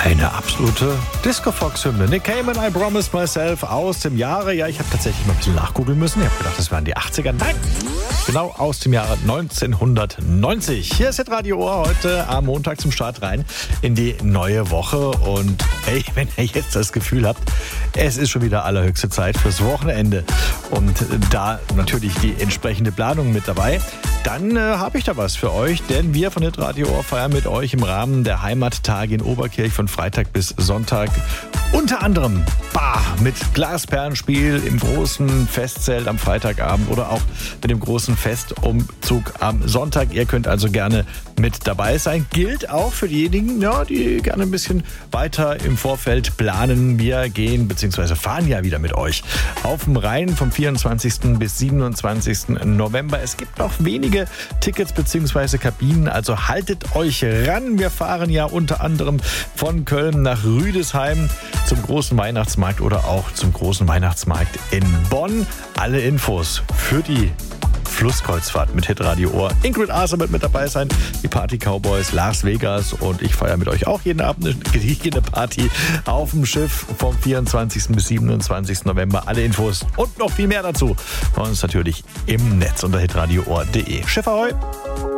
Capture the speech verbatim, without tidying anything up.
Eine absolute Disco-Fox-Hymne. Nick Cayman, I Promised Myself aus dem Jahre. Ja, ich habe tatsächlich mal ein bisschen nachgoogeln müssen. Ich habe gedacht, das waren die achtziger. Nein, genau aus dem Jahre neunzehnhundertneunzig. Hier ist Hitradio Ohr heute am Montag zum Start rein in die neue Woche. Und hey, wenn ihr jetzt das Gefühl habt, es ist schon wieder allerhöchste Zeit fürs Wochenende und da natürlich die entsprechende Planung mit dabei, dann äh, habe ich da was für euch, denn wir von Hitradio Ohr feiern mit euch im Rahmen der Heimattage in Oberkirch von Freitag bis Sonntag unter anderem Bar mit Glasperlenspiel im großen Festzelt am Freitagabend oder auch mit dem großen Festumzug am Sonntag. Ihr könnt also gerne mit dabei sein. Gilt auch für diejenigen, ja, die gerne ein bisschen weiter im Vorfeld planen. Wir gehen bzw. fahren ja wieder mit euch auf dem Rhein vom vierundzwanzigsten bis siebenundzwanzigsten November. Es gibt noch wenige Tickets bzw. Kabinen, also haltet euch ran. Wir fahren ja unter anderem von Köln nach Rüdesheim zum großen Weihnachtsmarkt oder auch zum großen Weihnachtsmarkt in Bonn. Alle Infos für die Flusskreuzfahrt mit Hitradio Ohr. Ingrid Aser wird mit dabei sein, die Party Cowboys, Las Vegas und ich feiere mit euch auch jeden Abend eine gediegene Party auf dem Schiff vom vierundzwanzigsten bis siebenundzwanzigsten November. Alle Infos und noch viel mehr dazu bei uns natürlich im Netz unter hitradio ohr punkt de. Schiff ahoi!